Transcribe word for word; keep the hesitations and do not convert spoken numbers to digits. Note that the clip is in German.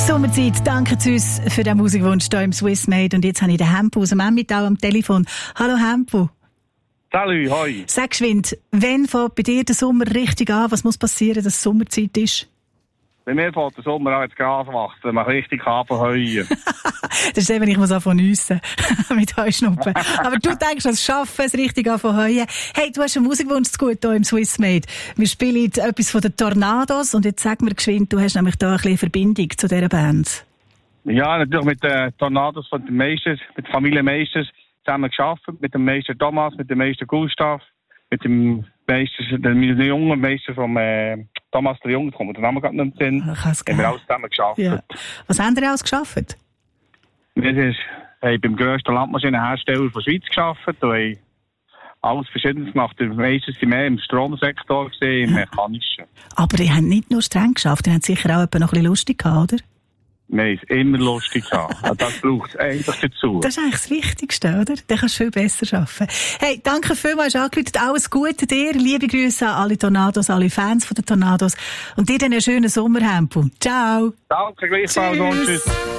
Sommerzeit, danke zu uns für den Musikwunsch hier im Swissmade. Und jetzt habe ich den Hempo aus dem Emmental am Telefon. Hallo Hempo. Salut, hoi. Sag geschwind, wann fängt bei dir der Sommer richtig an? Was muss passieren, dass es Sommerzeit ist? Bei mir fängt der Sommer an, das Gras wächst, wenn man richtig heuen. Das ist eben, ich muss anfangen nüssen. Mit Heuschnuppen. Aber du denkst, das Schaffen, es richtig anfangen heuen. Hey, du hast einen Musikwunsch zu gut hier im Swissmade. Wir spielen etwas von den Tornados und jetzt sag mir geschwind, du hast nämlich da ein bisschen Verbindung zu dieser Band. Ja, natürlich mit den Tornados von den Meisters, mit der Familie Meisters zusammen gearbeitet, mit dem Meister Thomas, mit dem Meister Gustav, mit dem Meister, dem jungen Meister vom äh, Thomas der Junge, kommt der Name gerade nicht in den Sinn. Haben wir alles zusammen gearbeitet. Ja. Was haben ihr alles gearbeitet? Wir sind hey, beim grössten Landmaschinenhersteller der Schweiz gearbeitet und haben alles Verschiedenes gemacht. Die meisten waren mehr im Stromsektor, gesehen, im Mechanischen. Aber ihr habt nicht nur streng geschafft, ihr habt sicher auch noch ein bisschen lustig gehabt, oder? Wir haben es immer lustig gehabt. Das braucht es eigentlich dazu. Das ist eigentlich das Wichtigste, oder? Dann kannst du viel besser arbeiten. Hey, danke vielmals, hast angerufen. Alles Gute dir. Liebe Grüße an alle Tornados, alle Fans von den Tornados. Und dir einen schönen Sommer, Hempo. Ciao. Danke, gleichfalls und tschüss.